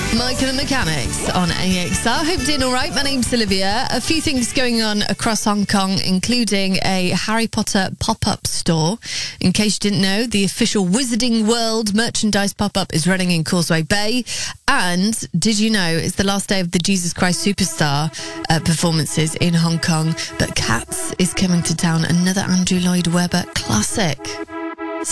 Mike and the Mechanics on AXR. Hope you're doing all right. My name's Olivia. A few things going on across Hong Kong, including a Harry Potter pop-up store. In case you didn't know, the official Wizarding World merchandise pop-up is running in Causeway Bay. And did you know it's the last day of the Jesus Christ Superstar performances in Hong Kong? But Cats is coming to town, another Andrew Lloyd Webber classic.